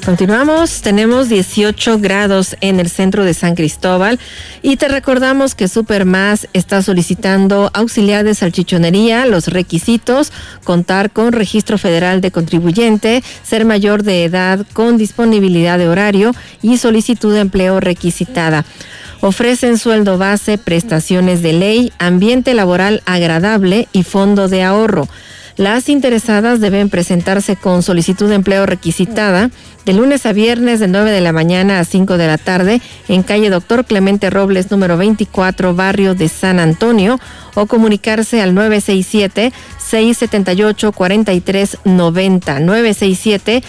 Continuamos, tenemos 18 grados en el centro de San Cristóbal y te recordamos que Supermás está solicitando auxiliar de salchichonería. Los requisitos: contar con registro federal de contribuyente, ser mayor de edad con disponibilidad de horario y solicitud de empleo requisitada. Ofrecen sueldo base, prestaciones de ley, ambiente laboral agradable y fondo de ahorro. Las interesadas deben presentarse con solicitud de empleo requisitada de lunes a viernes de 9 de la mañana a 5 de la tarde en calle Doctor Clemente Robles, número 24, barrio de San Antonio, o comunicarse al 967-678-4390,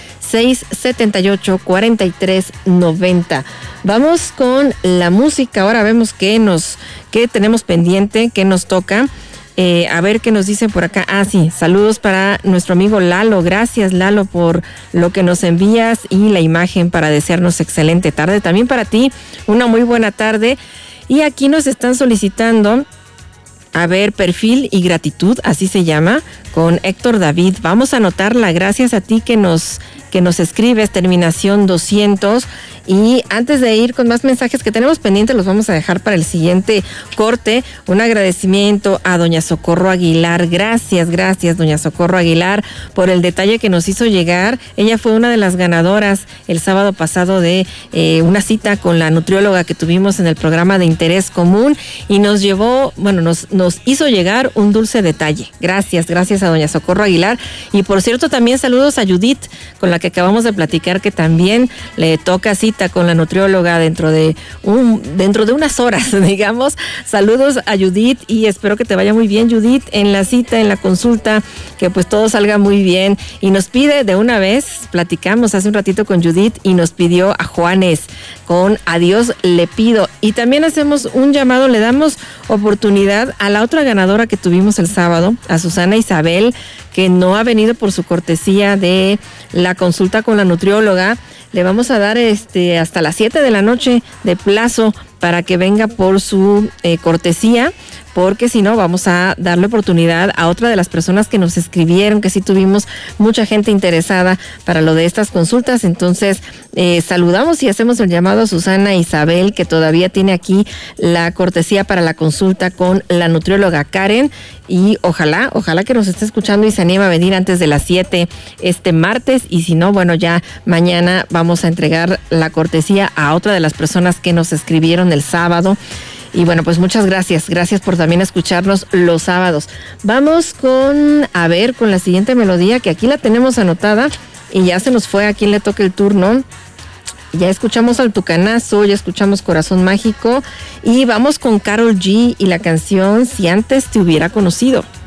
967-678-4390. Vamos con la música. Ahora vemos qué tenemos pendiente, qué nos toca. A ver qué nos dicen por acá. Sí, saludos para nuestro amigo Lalo. Gracias, Lalo, por lo que nos envías y la imagen para desearnos excelente tarde. También para ti, una muy buena tarde. Y aquí nos están solicitando, perffil y gratitud, así se llama, con Héctor David. Vamos a anotarla. Gracias a ti que nos escribes, terminación 200. Y antes de ir con más mensajes que tenemos pendientes, los vamos a dejar para el siguiente corte. Un agradecimiento a doña Socorro Aguilar. Gracias, doña Socorro Aguilar, por el detalle que nos hizo llegar. Ella fue una de las ganadoras el sábado pasado de una cita con la nutrióloga que tuvimos en el programa de Interés Común, y nos hizo llegar un dulce detalle. Gracias a doña Socorro Aguilar. Y por cierto, también saludos a Judith, con la que acabamos de platicar, que también le toca cita con la nutrióloga dentro de unas horas, digamos. Saludos a Judith y espero que te vaya muy bien, Judith, en la cita, en la consulta, que pues todo salga muy bien. Y nos pide de una vez, platicamos hace un ratito con Judith y nos pidió a Juanes con Adiós le pido. Y también hacemos un llamado, le damos oportunidad a la otra ganadora que tuvimos el sábado, a Susana Isabel, que no ha venido por su cortesía de la consulta con la nutrióloga. Le vamos a dar hasta las 7 de la noche de plazo para que venga por su cortesía, porque si no vamos a darle oportunidad a otra de las personas que nos escribieron, que sí tuvimos mucha gente interesada para lo de estas consultas. Entonces saludamos y hacemos el llamado a Susana Isabel, que todavía tiene aquí la cortesía para la consulta con la nutrióloga Karen, y ojalá que nos esté escuchando y se anime a venir antes de las 7 este martes, y si no, bueno, ya mañana vamos a entregar la cortesía a otra de las personas que nos escribieron el sábado. Y bueno, pues muchas gracias por también escucharnos los sábados. Vamos con la siguiente melodía, que aquí la tenemos anotada y ya se nos fue a quien le toque el turno. Ya escuchamos al Tucanazo, ya escuchamos Corazón Mágico, y vamos con Karol G y la canción Si antes te hubiera conocido.